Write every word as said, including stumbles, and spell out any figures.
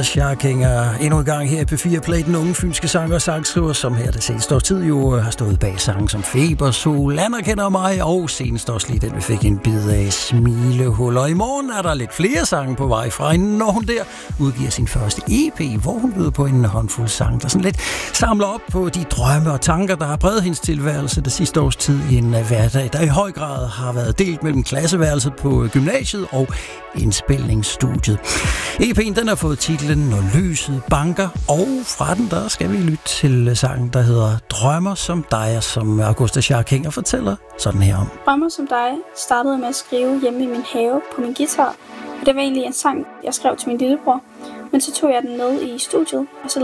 Augusta Scharkinger endnu en gang her i P fire Play, den unge fynske sanger og sangskriver, som her det seneste års tid jo har stået bag sange som Feber, Sol, Anerkender mig, og senest også lige den, vi fik en bid af, Smilehuller. I morgen er der lidt flere sange på vej fra hende, når hun der udgiver sin første E P, hvor hun byder på en håndfuld sang, der sådan lidt samler op på de drømme og tanker, der har præget hendes tilværelse det sidste års tid i en hverdag, der i høj grad har været delt mellem klasseværelset på gymnasiet og indspilningsstudiet. E P'en den har fået titlen Når lyset banker, og fra den der skal vi lytte til sangen, der hedder Drømmer som dig, som Augusta Scharkinger fortæller sådan her om. Drømmer som dig startede med at skrive hjemme i min have på min guitar, og det var egentlig en sang, jeg skrev til min lillebror, men så tog jeg den med i studiet, og så